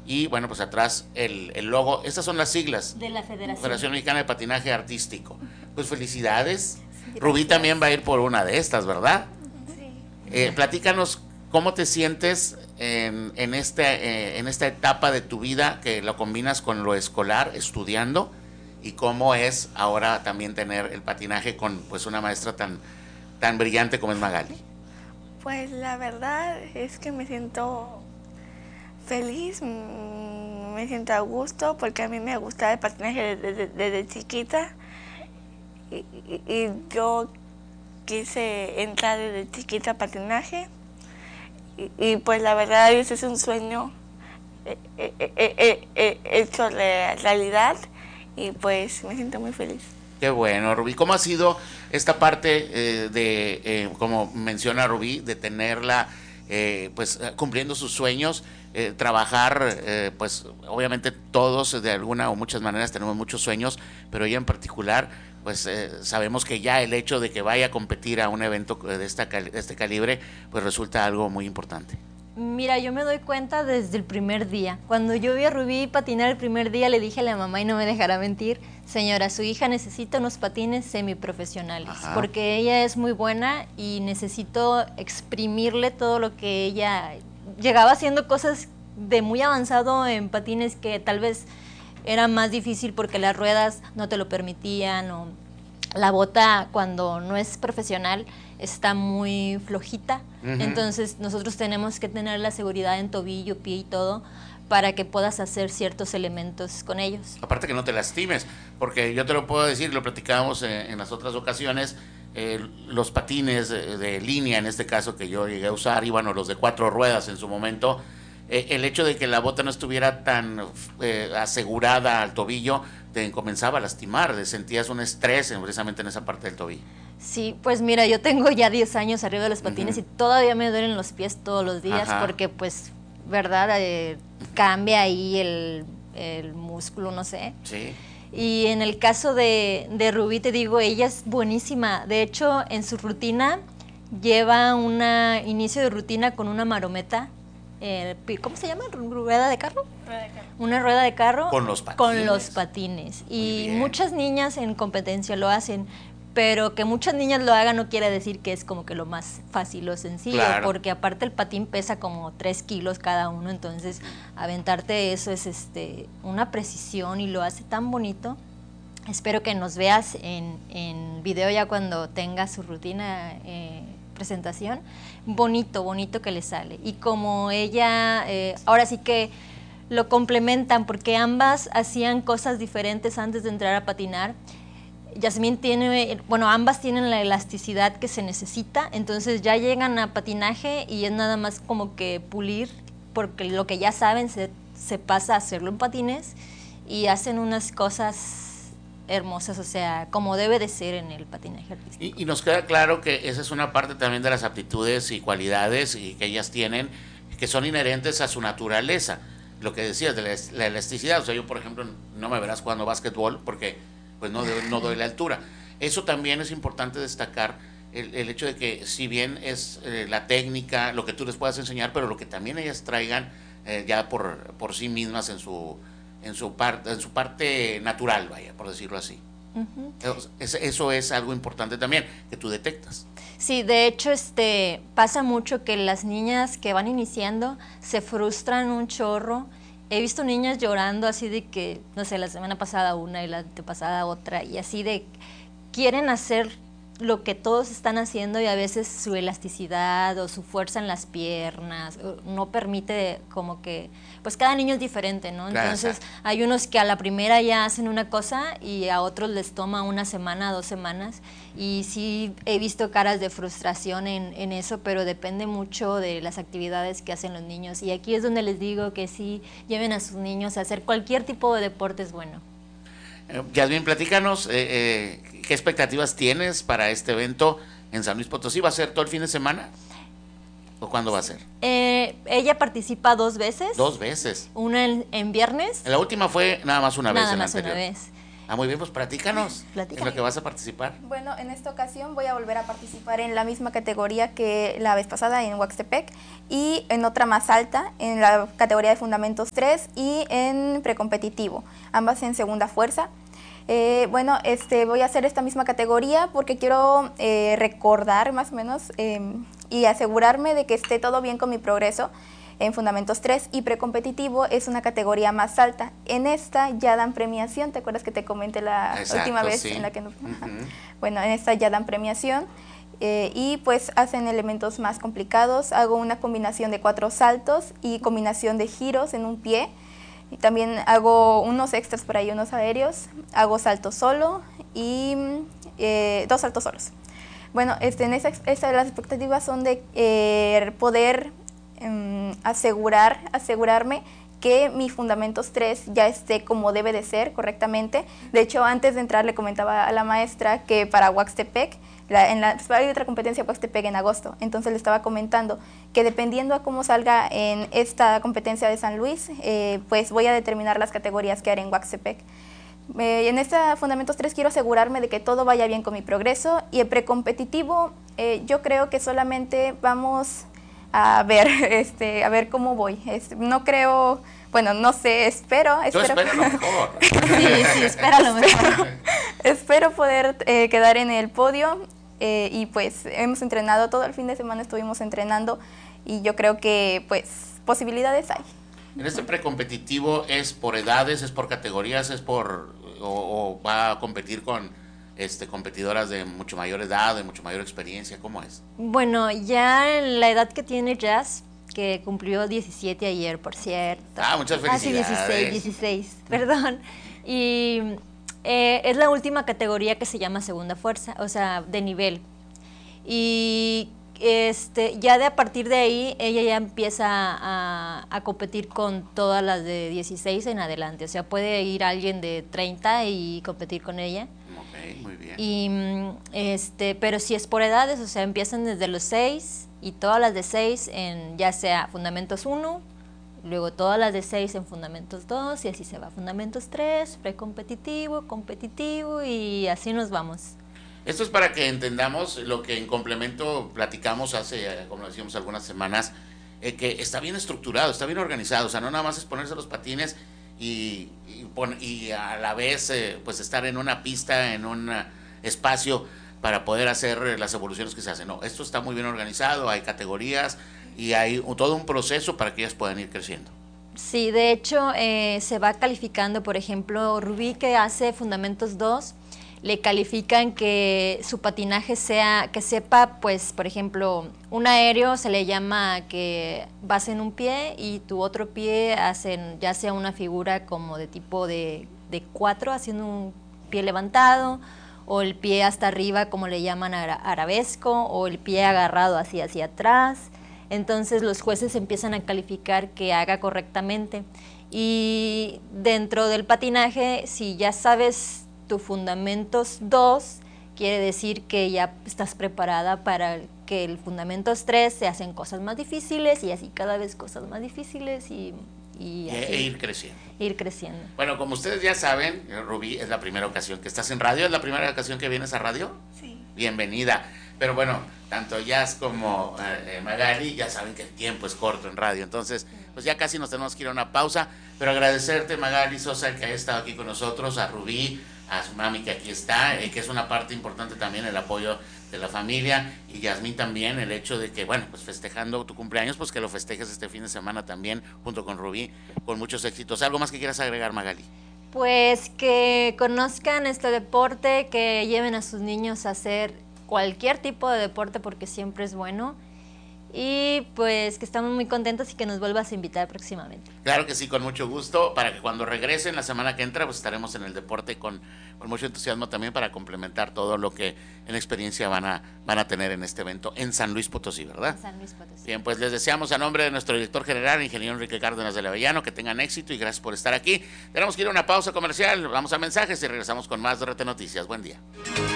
y bueno, pues atrás el logo. Estas son las siglas de la Federación. Federación Mexicana de Patinaje Artístico. Pues felicidades. Sí, Rubí también va a ir por una de estas, ¿verdad? Sí. Platícanos cómo te sientes en esta etapa de tu vida que lo combinas con lo escolar, estudiando, y cómo es ahora también tener el patinaje con pues una maestra tan brillante como es Magali. Pues la verdad es que me siento feliz, me siento a gusto porque a mí me gustaba el patinaje desde chiquita y yo quise entrar desde chiquita a patinaje y pues la verdad ese es un sueño hecho realidad y pues me siento muy feliz. Qué bueno, Rubí. ¿Cómo ha sido esta parte como menciona Rubí, de tenerla pues cumpliendo sus sueños, trabajar, pues obviamente todos de alguna o muchas maneras tenemos muchos sueños, pero ella en particular, pues sabemos que ya el hecho de que vaya a competir a un evento de este calibre, pues resulta algo muy importante? Mira, yo me doy cuenta desde el primer día. Cuando yo vi a Rubí patinar el primer día, le dije a la mamá, y no me dejará mentir, señora, su hija necesita unos patines semiprofesionales. Ajá. Porque ella es muy buena y necesito exprimirle todo lo que ella... Llegaba haciendo cosas de muy avanzado en patines que tal vez era más difícil porque las ruedas no te lo permitían, o la bota cuando no es profesional está muy flojita. Entonces nosotros tenemos que tener la seguridad en tobillo, pie y todo para que puedas hacer ciertos elementos con ellos. Aparte que no te lastimes, porque yo te lo puedo decir, lo platicábamos en las otras ocasiones, los patines de línea, en este caso que yo llegué a usar, y bueno, los de 4 ruedas en su momento, el hecho de que la bota no estuviera tan asegurada al tobillo, te comenzaba a lastimar, sentías un estrés precisamente en esa parte del tobillo. Sí, pues mira, yo tengo ya 10 años arriba de los patines y todavía me duelen los pies todos los días. Ajá. Porque pues, verdad, cambia ahí el músculo, no sé. Sí. Y en el caso de Rubí, te digo, ella es buenísima. De hecho, en su rutina lleva un inicio de rutina con una marometa. ¿Cómo se llama? ¿Rueda de carro? Rueda de carro. Una rueda de carro. Con los patines. Con los patines. Y muchas niñas en competencia lo hacen. Pero que muchas niñas lo hagan no quiere decir que es como que lo más fácil o sencillo, claro. Porque aparte el patín pesa como 3 kilos cada uno, entonces aventarte eso es una precisión y lo hace tan bonito. Espero que nos veas en video ya cuando tenga su rutina presentación. Bonito que le sale. Y como ella, ahora sí que lo complementan porque ambas hacían cosas diferentes antes de entrar a patinar. Yasmín ambas tienen la elasticidad que se necesita, entonces ya llegan a patinaje y es nada más como que pulir, porque lo que ya saben se pasa a hacerlo en patines y hacen unas cosas hermosas, o sea, como debe de ser en el patinaje artístico. Y nos queda claro que esa es una parte también de las aptitudes y cualidades que ellas tienen, que son inherentes a su naturaleza. Lo que decías de la elasticidad, o sea, yo por ejemplo no me verás jugando básquetbol porque pues no doy la altura. Eso también es importante destacar, el hecho de que si bien es la técnica, lo que tú les puedas enseñar, pero lo que también ellas traigan ya por sí mismas en su parte natural, vaya, por decirlo así. Eso es algo importante también, que tú detectas. Sí, de hecho pasa mucho que las niñas que van iniciando se frustran un chorro. He visto niñas llorando así de que, no sé, la semana pasada una y la antepasada otra, y así de quieren hacer lo que todos están haciendo y a veces su elasticidad o su fuerza en las piernas no permite, como que, pues cada niño es diferente, ¿no? Entonces hay unos que a la primera ya hacen una cosa y a otros les toma 1 semana, 2 semanas, y sí he visto caras de frustración en eso, pero depende mucho de las actividades que hacen los niños, y aquí es donde les digo que sí lleven a sus niños a hacer cualquier tipo de deporte, es bueno. Yasmín, platícanos, ¿qué expectativas tienes para este evento en San Luis Potosí? ¿Va a ser todo el fin de semana? ¿O cuándo va a ser? Ella participa 2 veces. 2 veces. Una en viernes. La última fue nada más una vez, en la anterior. Una vez. Muy bien, pues platícanos en lo que vas a participar. Bueno, en esta ocasión voy a volver a participar en la misma categoría que la vez pasada en Huastepec y en otra más alta, en la categoría de Fundamentos 3 y en precompetitivo, ambas en segunda fuerza. Bueno, voy a hacer esta misma categoría porque quiero recordar más o menos y asegurarme de que esté todo bien con mi progreso en Fundamentos 3 y precompetitivo es una categoría más alta. En esta ya dan premiación, ¿te acuerdas que te comenté la última vez? Sí. En la que nos... Bueno, en esta ya dan premiación y pues hacen elementos más complicados. Hago una combinación de 4 saltos y combinación de giros en un pie. Y también hago unos extras por ahí, unos aéreos. Hago salto solo y 2 saltos solos. Bueno, las expectativas son de poder asegurarme que mi Fundamentos 3 ya esté como debe de ser correctamente. De hecho, antes de entrar le comentaba a la maestra que para Huastepec, hay otra competencia Huastepec en agosto, entonces le estaba comentando que dependiendo a cómo salga en esta competencia de San Luis, pues voy a determinar las categorías que haré en Huastepec. En esta Fundamentos 3 quiero asegurarme de que todo vaya bien con mi progreso y el precompetitivo yo creo que solamente vamos a ver cómo voy. No creo, bueno, no sé, espero. Tú espera lo mejor. Sí, espera lo mejor. Espero poder quedar en el podio y pues hemos entrenado, todo el fin de semana estuvimos entrenando y yo creo que pues posibilidades hay. En este precompetitivo es por edades, es por categorías, es por o va a competir con competidoras de mucho mayor edad, de mucho mayor experiencia, ¿cómo es? Bueno, ya en la edad que tiene Jazz, que cumplió 17 ayer, por cierto. Muchas felicidades. Sí, 16, perdón. Y es la última categoría que se llama segunda fuerza, o sea, de nivel. Y ya a partir de ahí, ella ya empieza a competir con todas las de 16 en adelante. O sea, puede ir alguien de 30 y competir con ella. Muy bien. Y pero si es por edades, o sea, empiezan desde los 6 y todas las de 6 en ya sea Fundamentos 1, luego todas las de 6 en Fundamentos 2 y así se va, Fundamentos 3, precompetitivo, competitivo y así nos vamos. Esto es para que entendamos lo que en complemento platicamos hace, como decíamos, algunas semanas, que está bien estructurado, está bien organizado, o sea, no nada más es ponerse los patines y a la vez pues estar en una pista, en un espacio para poder hacer las evoluciones que se hacen. No, esto está muy bien organizado, hay categorías y hay todo un proceso para que ellas puedan ir creciendo. Sí, de hecho se va calificando, por ejemplo, Rubí, que hace Fundamentos 2, le califican que su patinaje que sepa, pues, por ejemplo, un aéreo se le llama que vas en un pie y tu otro pie hacen ya sea una figura como de tipo de 4, haciendo un pie levantado, o el pie hasta arriba, como le llaman arabesco, o el pie agarrado hacia atrás. Entonces los jueces empiezan a calificar que haga correctamente. Y dentro del patinaje, si ya sabes tu Fundamentos 2, quiere decir que ya estás preparada para que el Fundamentos 3 se hacen cosas más difíciles y así cada vez cosas más difíciles y ir creciendo. Ir creciendo. Bueno, como ustedes ya saben, Rubí, es la primera ocasión que estás en radio, ¿es la primera ocasión que vienes a radio? Sí. Bienvenida. Pero bueno, tanto Jazz como Magali ya saben que el tiempo es corto en radio, entonces pues ya casi nos tenemos que ir a una pausa, pero agradecerte, Magali Sosa, que haya estado aquí con nosotros, a Rubí, a su mami que aquí está, que es una parte importante también el apoyo de la familia, y Yasmín también, el hecho de que, bueno, pues festejando tu cumpleaños, pues que lo festejes este fin de semana también, junto con Rubí, con muchos éxitos. ¿Algo más que quieras agregar, Magali? Pues que conozcan este deporte, que lleven a sus niños a hacer cualquier tipo de deporte porque siempre es bueno. Y pues que estamos muy contentos y que nos vuelvas a invitar próximamente. Claro que sí, con mucho gusto, para que cuando regresen la semana que entra, pues estaremos en el deporte con mucho entusiasmo también para complementar todo lo que en experiencia van a tener en este evento en San Luis Potosí, ¿verdad? En San Luis Potosí. Bien, pues les deseamos a nombre de nuestro director general, ingeniero Enrique Cárdenas de Avellano, que tengan éxito y gracias por estar aquí. Tenemos que ir a una pausa comercial, vamos a mensajes y regresamos con más de RT Noticias. Buen día.